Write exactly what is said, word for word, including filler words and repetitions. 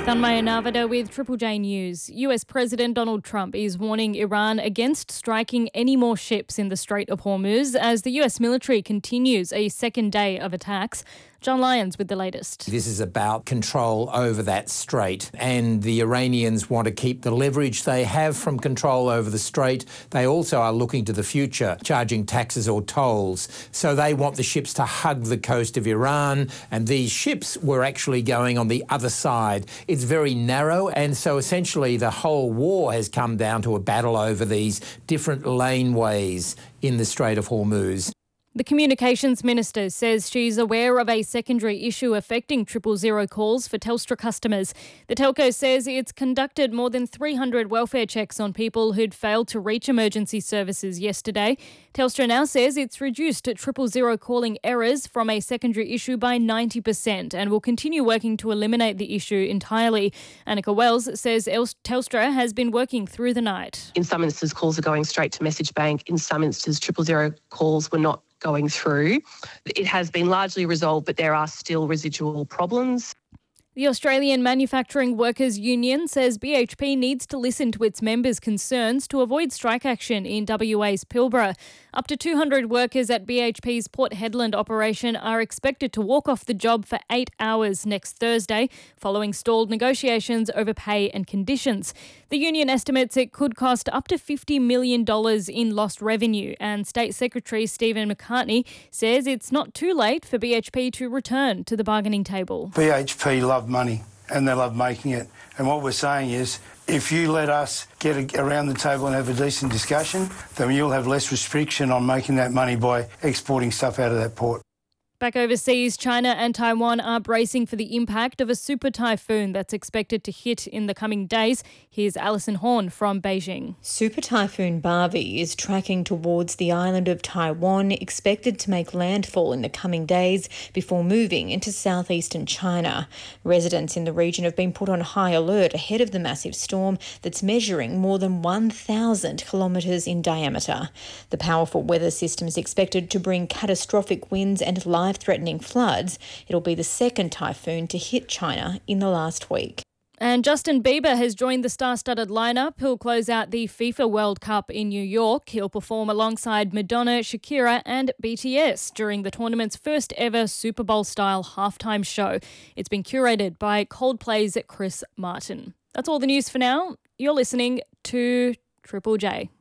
Thanmaya Navada with Triple J News. U S President Donald Trump is warning Iran against striking any more ships in the Strait of Hormuz as the U S military continues a second day of attacks. John Lyons with the latest. This is about control over that strait, and the Iranians want to keep the leverage they have from control over the strait. They also are looking to the future, charging taxes or tolls. So they want the ships to hug the coast of Iran, and these ships were actually going on the other side. It's very narrow, and so essentially the whole war has come down to a battle over these different laneways in the Strait of Hormuz. The Communications Minister says she's aware of a secondary issue affecting triple zero calls for Telstra customers. The telco says it's conducted more than three hundred welfare checks on people who'd failed to reach emergency services yesterday. Telstra now says it's reduced triple zero calling errors from a secondary issue by ninety percent and will continue working to eliminate the issue entirely. Annika Wells says Telstra has been working through the night. In some instances, calls are going straight to message bank. In some instances, triple zero calls were not going through. It has been largely resolved, but there are still residual problems. The Australian Manufacturing Workers Union says B H P needs to listen to its members' concerns to avoid strike action in W A's Pilbara. Up to two hundred workers at B H P's Port Hedland operation are expected to walk off the job for eight hours next Thursday, following stalled negotiations over pay and conditions. The union estimates it could cost up to fifty million dollars in lost revenue, and State Secretary Stephen McCartney says it's not too late for B H P to return to the bargaining table. B H P love money and they love making it. And what we're saying is, if you let us get around the table and have a decent discussion, then you'll have less restriction on making that money by exporting stuff out of that port. Back overseas, China and Taiwan are bracing for the impact of a super typhoon that's expected to hit in the coming days. Here's Alison Horn from Beijing. Super Typhoon Barbie is tracking towards the island of Taiwan, expected to make landfall in the coming days before moving into southeastern China. Residents in the region have been put on high alert ahead of the massive storm that's measuring more than one thousand kilometres in diameter. The powerful weather system is expected to bring catastrophic winds and life life-threatening floods. It'll be the second typhoon to hit China in the last week. And Justin Bieber has joined the star-studded lineup. He'll close out the FIFA World Cup in New York. He'll perform alongside Madonna, Shakira and B T S during the tournament's first ever Super Bowl-style halftime show. It's been curated by Coldplay's Chris Martin. That's all the news for now. You're listening to Triple J.